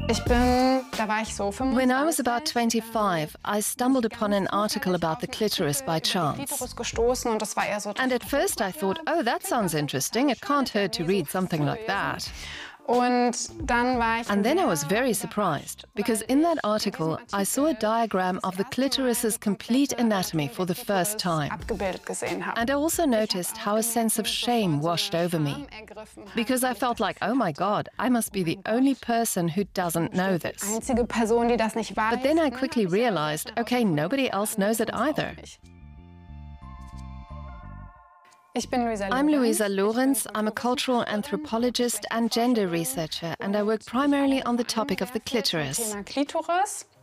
When I was about 25, I stumbled upon an article about the clitoris by chance. And at first I thought, oh, that sounds interesting. It can't hurt to read something like that. And then I was very surprised, because in that article I saw a diagram of the clitoris's complete anatomy for the first time. And I also noticed how a sense of shame washed over me, because I felt like, oh my God, I must be the only person who doesn't know this. But then I quickly realized, okay, nobody else knows it either. I'm Luisa Lorenz. I'm a cultural anthropologist and gender researcher, and I work primarily on the topic of the clitoris.